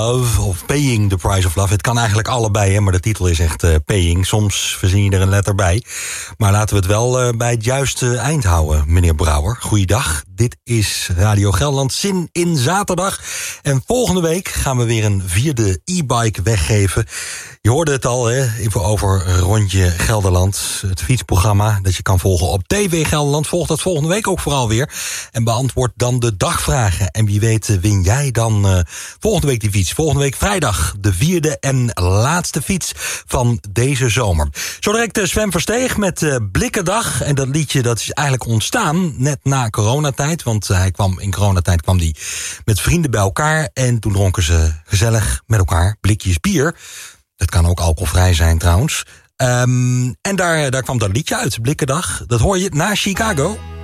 Love of Paying the Price of Love. Het kan eigenlijk allebei, hè, maar de titel is echt Paying. Soms verzin je er een letter bij. Maar laten we het wel bij het juiste eind houden, meneer Brouwer. Goeiedag, dit is Radio Gelderland, Zin in Zaterdag. En volgende week gaan we weer een 4e e-bike weggeven. Je hoorde het al, hè, even over Rondje Gelderland. Het fietsprogramma dat je kan volgen op TV Gelderland. Volg dat volgende week ook vooral weer. En beantwoord dan de dagvragen. En wie weet win jij dan volgende week die fiets. Volgende week vrijdag de 4e en laatste fiets van deze zomer. Zo direct Sven Versteeg met Blikkendag. En dat liedje dat is eigenlijk ontstaan net na coronatijd. Want in coronatijd kwam hij met vrienden bij elkaar. En toen dronken ze gezellig met elkaar blikjes bier. Dat kan ook alcoholvrij zijn trouwens. En daar kwam dat liedje uit, Blikkendag. Dat hoor je na Chicago.